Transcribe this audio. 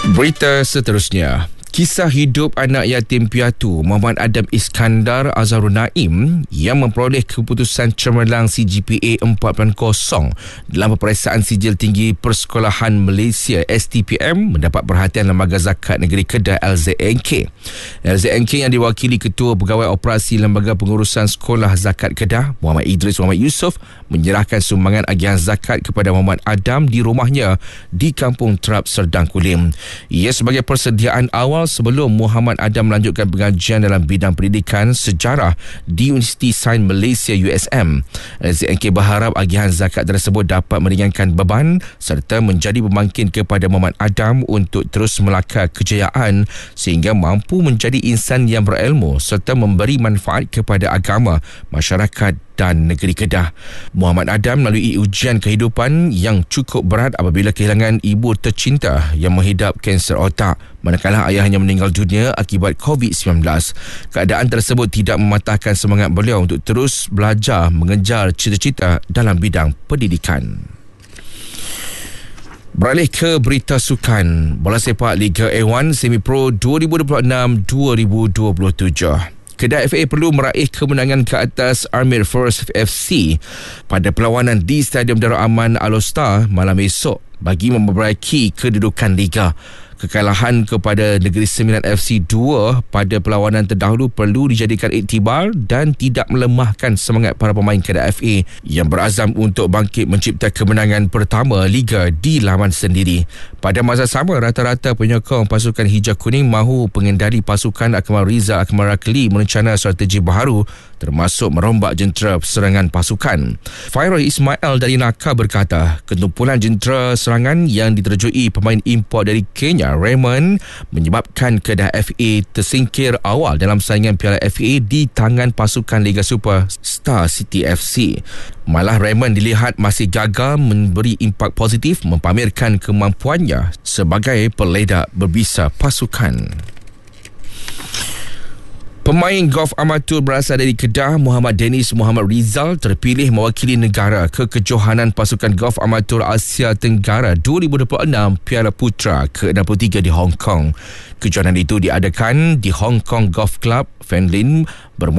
Berita seterusnya. Kisah hidup anak yatim piatu Muhammad Adam Iskandar Azharul Naim yang memperoleh keputusan cemerlang CGPA 4.0 dalam peperiksaan sijil tinggi Persekolahan Malaysia STPM mendapat perhatian Lembaga Zakat Negeri Kedah LZNK. LZNK yang diwakili Ketua Pegawai Operasi Lembaga Pengurusan Sekolah Zakat Kedah Muhammad Idris Muhammad Yusof menyerahkan sumbangan agihan zakat kepada Muhammad Adam di rumahnya di Kampung Terap, Serdang Kulim. Ia sebagai persediaan awal sebelum Muhammad Adam melanjutkan pengajian dalam bidang pendidikan sejarah di Universiti Sains Malaysia USM. LZNK berharap agihan zakat tersebut dapat meringankan beban serta menjadi pembangkit kepada Muhammad Adam untuk terus melakar kejayaan sehingga mampu menjadi insan yang berilmu serta memberi manfaat kepada agama, masyarakat dan negeri Kedah. Muhammad Adam melalui ujian kehidupan yang cukup berat apabila kehilangan ibu tercinta yang menghidap kanser otak, manakala ayahnya meninggal dunia akibat COVID-19. Keadaan tersebut tidak mematahkan semangat beliau untuk terus belajar mengejar cita-cita dalam bidang pendidikan. Beralih ke berita sukan, bola sepak Liga A1 Semi Pro 2026-2027. Kedah FA perlu meraih kemenangan ke atas Armid Forest FC pada perlawanan di Stadium Darul Aman Alostar malam esok bagi memperbaiki kedudukan Liga. Kekalahan kepada Negeri Sembilan FC 2 pada perlawanan terdahulu perlu dijadikan iktibar dan tidak melemahkan semangat para pemain Kedah FA yang berazam untuk bangkit mencipta kemenangan pertama Liga di laman sendiri. Pada masa sama, rata-rata penyokong pasukan hijau kuning mahu pengendali pasukan Akmal Rizal Akmal Rakli merencana strategi baharu termasuk merombak jentera serangan pasukan. Fairul Ismail dari Naka berkata, ketumpulan jentera serangan yang diterjui pemain import dari Kenya Raymond menyebabkan Kedah FA tersingkir awal dalam saingan Piala FA di tangan pasukan Liga Super Star City FC. Malah Raymond dilihat masih gagal memberi impak positif mempamerkan kemampuannya sebagai peledak berbisa pasukan. Pemain golf amatur berasal dari Kedah Muhammad Dennis Muhammad Rizal terpilih mewakili negara ke kejohanan pasukan golf amatur Asia Tenggara 2026 Piala Putra ke-63 di Hong Kong. Kejohanan itu diadakan di Hong Kong Golf Club Fanlin